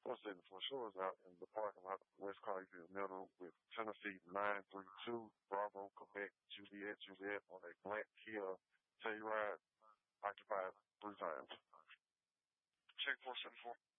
474 Shores out in the parking lot of West Clarksville Middle with Tennessee 932 Bravo Quebec Juliet on a Black Kia Telluride occupied 3 times. Check 474.